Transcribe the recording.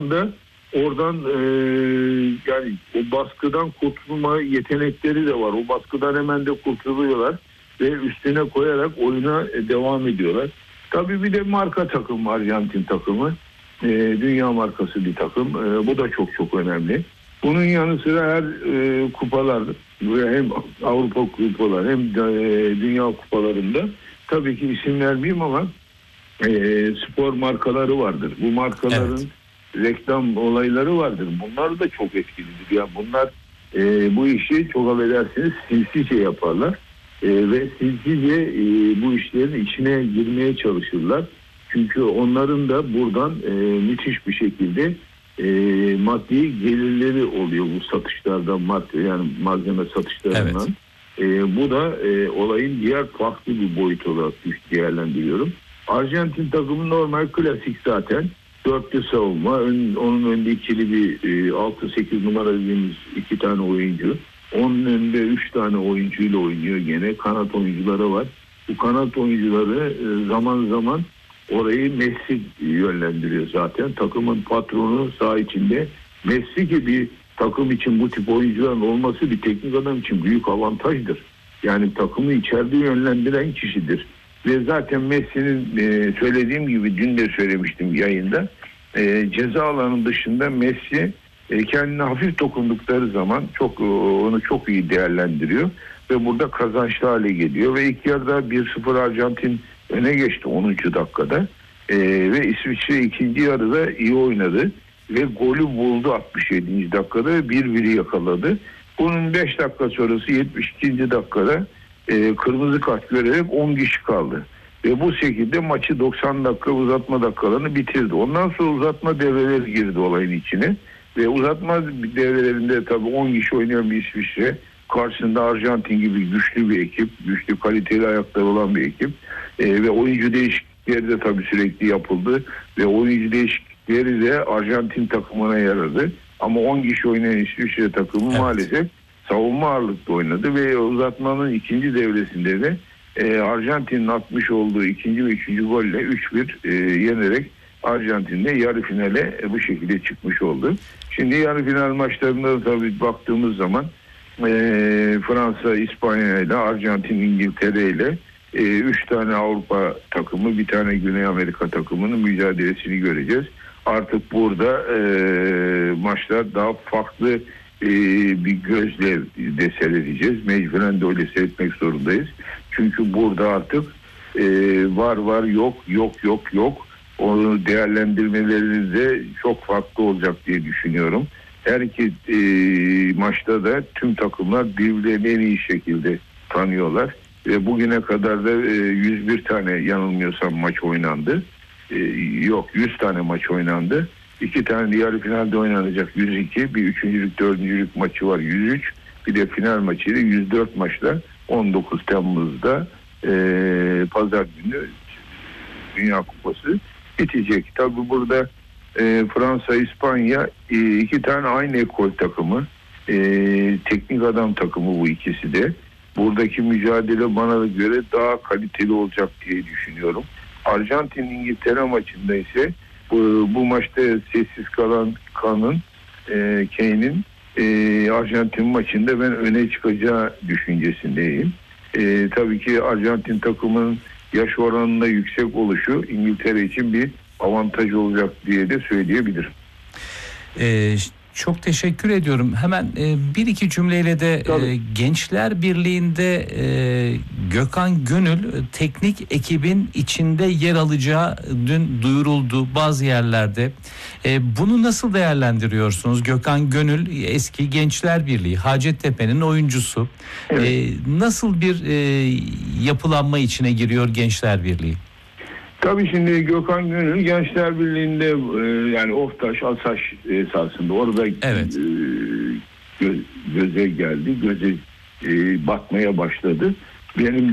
da oradan yani o baskıdan kurtulma yetenekleri de var. O baskıdan hemen de kurtuluyorlar ve üstüne koyarak oyuna devam ediyorlar. Tabii bir de marka takım, Arjantin takımı. Dünya markası bir takım. Bu da çok çok önemli. Bunun yanı sıra her kupalar, hem Avrupa kupalar hem dünya kupalarında tabii ki isim vermeyeyim ama spor markaları vardır. Bu markaların reklam olayları vardır. Bunlar da çok etkilidir. Yani bunlar bu işi çok affedersiniz sinsice yaparlar. Ve sinsice bu işlerin içine girmeye çalışırlar. Çünkü onların da buradan müthiş bir şekilde maddi gelirleri oluyor bu satışlardan, yani malzeme satışlarından. Bu da olayın diğer farklı bir boyut olarak değerlendiriyorum. Arjantin takımı normal klasik zaten. Dörtlü savunma, onun önünde ikili bir 6-8 numara dediğimiz 2 tane oyuncu. Onun önünde 3 tane oyuncuyla oynuyor gene. Kanat oyuncuları var. Bu kanat oyuncuları zaman zaman orayı Messi yönlendiriyor zaten. Takımın patronu saha içinde. Messi gibi takım için bu tip oyuncuların olması bir teknik adam için büyük avantajdır. Yani takımı içeride yönlendiren kişidir. Ve zaten Messi'nin söylediğim gibi dün de söylemiştim yayında. Ceza alanının dışında Messi kendine hafif dokundukları zaman onu çok iyi değerlendiriyor. Ve burada kazançlı hale geliyor. Ve ilk yarıda 1-0 Arjantin öne geçti 10. dakikada. Ve İsviçre ikinci yarıda iyi oynadı. Ve golü buldu 67. dakikada. 1-1'i yakaladı. Bunun 5 dakika sonrası 72. dakikada kırmızı kart görerek 10 kişi kaldı. Ve bu şekilde maçı 90 dakika uzatma dakikalarını bitirdi. Ondan sonra uzatma devreleri girdi olayın içine. Ve uzatma devrelerinde tabii 10 kişi oynayan bir İsviçre karşısında Arjantin gibi güçlü bir ekip, güçlü kaliteli ayakları olan bir ekip ve oyuncu değişiklikleri de tabii sürekli yapıldı ve oyuncu değişiklikleri de Arjantin takımına yaradı. Ama 10 kişi oynayan İsviçre takımı maalesef savunma ağırlıklı oynadı ve uzatmanın ikinci devresinde de Arjantin'in atmış olduğu ikinci ve üçüncü golle 3-1 yenerek Arjantin'de yarı finale bu şekilde çıkmış oldu. Şimdi yarı final maçlarında tabii baktığımız zaman Fransa, İspanya ile Arjantin, İngiltere ile 3 tane Avrupa takımı, bir tane Güney Amerika takımının mücadelesini göreceğiz. Artık burada maçlar daha farklı bir gözle de seyredeceğiz. Mecburen de öyle seyretmek zorundayız. Çünkü burada artık var yok. Onu değerlendirmeleri de çok farklı olacak diye düşünüyorum. Her iki maçta da tüm takımlar birbirlerini en iyi şekilde tanıyorlar. Ve bugüne kadar da 101 tane yanılmıyorsam maç oynandı. 100 tane maç oynandı. 2 tane yarı finalde oynanacak 102. Bir üçüncülük, dördüncülük maçı var 103. Bir de final maçıyla 104 maçla 19 Temmuz'da Pazar günü Dünya Kupası bitecek. Tabii burada Fransa, İspanya 2 tane aynı ekol takımı. Teknik adam takımı bu ikisi de. Buradaki mücadele bana göre daha kaliteli olacak diye düşünüyorum. Arjantin İngiltere maçında ise bu maçta sessiz kalan Kane'in Arjantin maçında ben öne çıkacağı düşüncesindeyim. Tabii ki Arjantin takımının yaş oranında yüksek oluşu İngiltere için bir avantaj olacak diye de söyleyebilirim. Çok teşekkür ediyorum. Hemen bir iki cümleyle de Gençler Birliği'nde Gökhan Gönül teknik ekibin içinde yer alacağı dün duyuruldu bazı yerlerde. Bunu nasıl değerlendiriyorsunuz? Gökhan Gönül eski Gençler Birliği, Hacettepe'nin oyuncusu. Nasıl bir yapılanma içine giriyor Gençler Birliği? Tabii şimdi Gökhan Gönül Gençler Birliği'nde yani Oftaş, Alsaç esasında orada göze geldi. Göze batmaya başladı. Benim